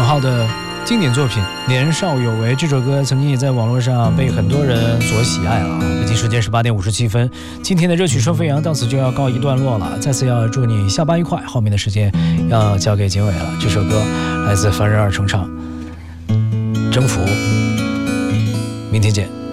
浩的经典作品《年少有为》，这首歌曾经也在网络上被很多人所喜爱啊。北京时间18点57分，今天的热曲说飞扬到此就要告一段落了。再次要祝你下班愉快，后面的时间要交给经纬了。这首歌来自凡人二重唱，征服。明天见。